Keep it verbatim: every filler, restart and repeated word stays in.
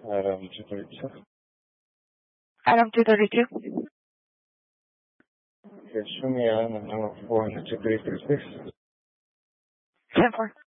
Item two thirty-two. Item two thirty-two. Yes, show me item number four hundred two thirty-six. ten four.